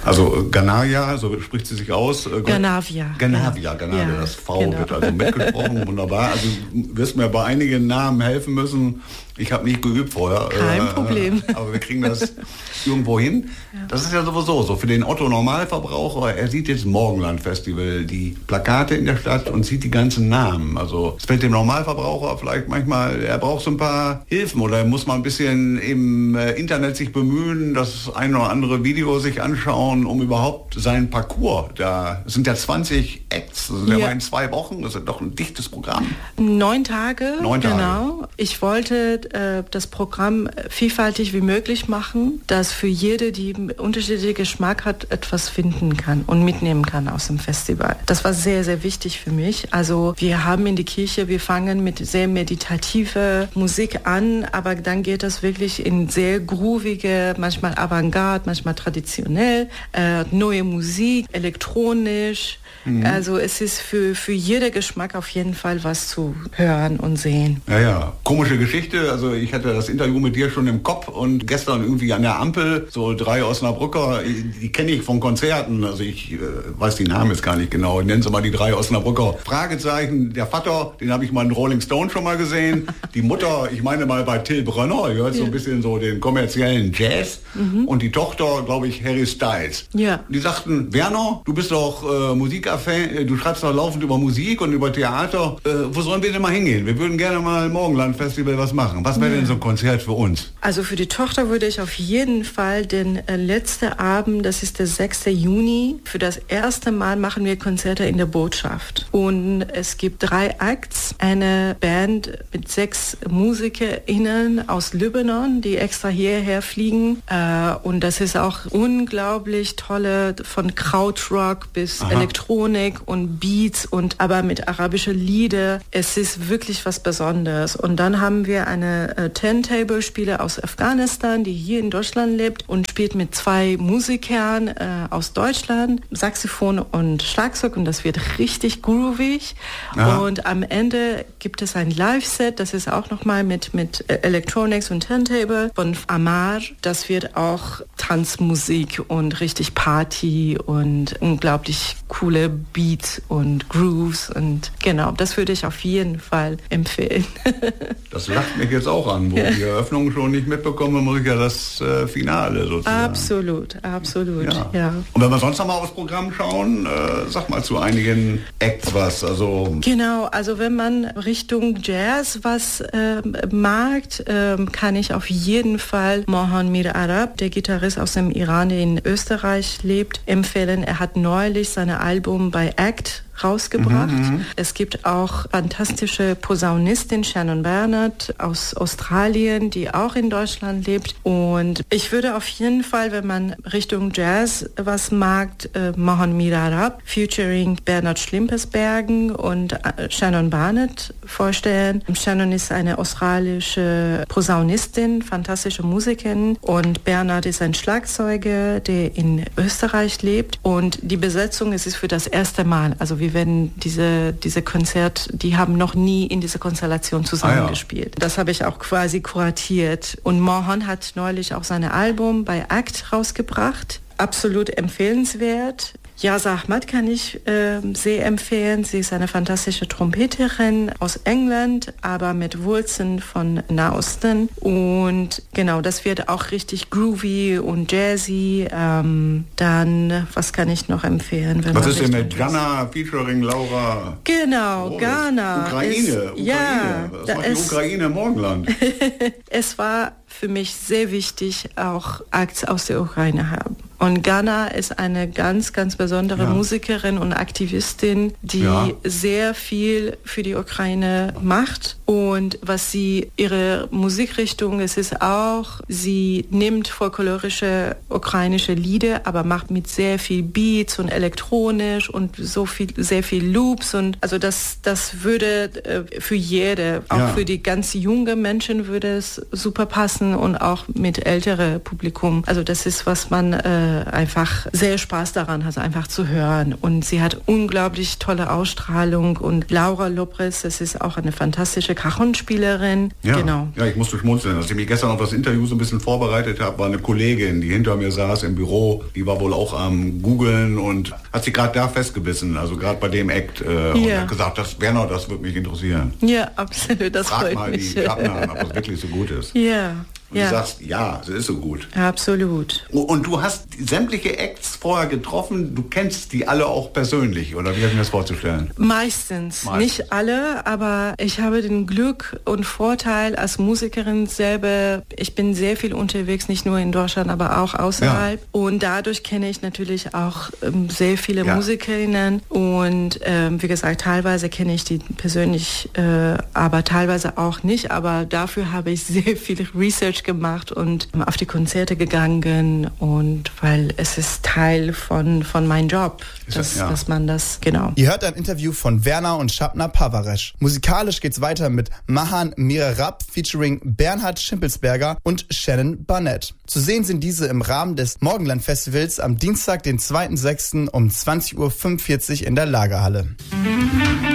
Also Ganavia, so spricht sie sich aus. Ganavia. Ganavia, ja, das V wird also mitgesprochen, wunderbar. Also wirst mir bei einigen Namen helfen müssen. Ich habe nicht geübt vorher. Kein Problem. Aber wir kriegen das irgendwo hin. Ja. Das ist ja sowieso so. Für den Otto-Normalverbraucher, er sieht jetzt Morgenland-Festival, die Plakate in der Stadt und sieht die ganzen Namen. Also es fällt dem Normalverbraucher vielleicht manchmal, er braucht so ein paar Hilfen oder er muss mal ein bisschen im Internet sich bemühen, das ein oder andere Video sich anschauen, um überhaupt seinen Parcours, da sind ja 20 Acts, also der war in 2 Wochen, das ist doch ein dichtes Programm. 9 Tage, 9 Tage. Genau. Ich wollte das Programm vielfältig wie möglich machen, dass für jede, die unterschiedlichen Geschmack hat, etwas finden kann und mitnehmen kann aus dem Festival. Das war sehr, sehr wichtig für mich. Also wir haben in die Kirche, wir fangen mit sehr meditativer Musik an, aber dann geht das wirklich in sehr groovige, manchmal Avantgarde, manchmal traditionell, neue Musik, elektronisch. Also es ist für jeder Geschmack auf jeden Fall was zu hören und sehen. Ja, komische Geschichte. Also ich hatte das Interview mit dir schon im Kopf und gestern irgendwie an der Ampel, so 3 Osnabrücker, die kenne ich von Konzerten. Also ich weiß die Namen jetzt gar nicht genau. Ich nenne sie mal die 3 Osnabrücker. Fragezeichen, der Vater, den habe ich mal in Rolling Stone schon mal gesehen. Die Mutter, ich meine mal bei Till Brönner, die hört so ein bisschen so den kommerziellen Jazz. Und die Tochter, glaube ich, Harry Styles. Ja. Die sagten, Werner, du bist doch Musikaffin, du schreibst doch laufend über Musik und über Theater. Wo sollen wir denn mal hingehen? Wir würden gerne mal im Morgenland-Festival was machen. Was wäre denn so ein Konzert für uns? Also für die Tochter würde ich auf jeden Fall den letzten Abend, das ist der 6. Juni, für das erste Mal machen wir Konzerte in der Botschaft. Und es gibt 3 Acts, eine Band mit 6 MusikerInnen aus Libanon, die extra hierher fliegen. Und das ist auch unglaublich tolle, von Krautrock bis Elektronik und Beats und aber mit arabischen Lieder. Es ist wirklich was Besonderes. Und dann haben wir eine Turntable-Spieler aus Afghanistan, die hier in Deutschland lebt und spielt mit 2 Musikern aus Deutschland, Saxophon und Schlagzeug, und das wird richtig groovig. Und am Ende gibt es ein Live-Set, das ist auch nochmal mit Electronics und Turntable von Amar. Das wird auch Tanzmusik und richtig Party und unglaublich coole Beats und Grooves, und genau, das würde ich auf jeden Fall empfehlen. Das lacht mich jetzt auch an, wo ich die Eröffnung schon nicht mitbekomme, muss ich ja das Finale sozusagen. Absolut, ja. Und wenn wir sonst noch mal aufs Programm schauen, sag mal zu einigen Acts was, also... Genau, also wenn man Richtung Jazz was mag, kann ich auf jeden Fall Mohan Mir Arab, der Gitarrist aus dem Iran, der in Österreich lebt, empfehlen. Er hat neulich sein Album bei ACT rausgebracht. Es gibt auch fantastische Posaunistin Shannon Bernard aus Australien, die auch in Deutschland lebt. Und ich würde auf jeden Fall, wenn man Richtung Jazz was mag, Mohan Mir Arab featuring Bernhard Schlimpesbergen und Shannon Bernard vorstellen. Shannon ist eine australische Posaunistin, fantastische Musikerin, und Bernhard ist ein Schlagzeuger, der in Österreich lebt. Und die Besetzung, es ist für das erste Mal, also wir werden diese Konzert, die haben noch nie in dieser Konstellation zusammengespielt. Das habe ich auch quasi kuratiert. Und Mohan hat neulich auch sein Album bei ACT rausgebracht. Absolut empfehlenswert. Yasa Ahmad kann ich sehr empfehlen. Sie ist eine fantastische Trompeterin aus England, aber mit Wurzeln von Nahosten. Und genau, das wird auch richtig groovy und jazzy. Dann, was kann ich noch empfehlen? Was ist denn mit Ghana featuring Laura? Genau, Ghana. Ukraine. Das macht die Ukraine im Morgenland. Es war für mich sehr wichtig, auch Acts aus der Ukraine haben. Und Ghana ist eine ganz, ganz besondere Musikerin und Aktivistin, die sehr viel für die Ukraine macht. Und was sie, ihre Musikrichtung, es ist auch, sie nimmt folklorische ukrainische Lieder, aber macht mit sehr viel Beats und elektronisch und sehr viel Loops. Und also das würde für jede, auch für die ganz jungen Menschen würde es super passen und auch mit älterem Publikum. Also das ist, was man einfach sehr Spaß daran hat, einfach zu hören. Und sie hat unglaublich tolle Ausstrahlung. Und Laura Lopez, das ist auch eine fantastische Cajon-Spielerin. Ja, genau. Ja, ich musste schmunzeln. Als ich mich gestern auf das Interview so ein bisschen vorbereitet habe, war eine Kollegin, die hinter mir saß im Büro, die war wohl auch am Googlen und hat sich gerade da festgebissen, also gerade bei dem Act und hat gesagt, das würde mich interessieren. Ja, absolut, das Frag freut mal mich. die Partner, ob das wirklich so gut ist. Ja. Und du sagst, ja, es ist so gut. Absolut. Und du hast sämtliche Acts vorher getroffen, du kennst die alle auch persönlich, oder wie habe ich mir das vorzustellen? Meistens. Nicht alle, aber ich habe den Glück und Vorteil als Musikerin selber, ich bin sehr viel unterwegs, nicht nur in Deutschland, aber auch außerhalb. Ja. Und dadurch kenne ich natürlich auch sehr viele Musikerinnen und wie gesagt, teilweise kenne ich die persönlich, aber teilweise auch nicht, aber dafür habe ich sehr viel Research gemacht und auf die Konzerte gegangen und weil es ist Teil von meinem Job, dass man das, genau. Ihr hört ein Interview von Werner und Shabnam Pavaresh. Musikalisch geht's weiter mit Mahan Mirarab featuring Bernhard Schimpelsberger und Shannon Barnett. Zu sehen sind diese im Rahmen des Morgenland Festivals am Dienstag, den 2.6. um 20.45 Uhr in der Lagerhalle.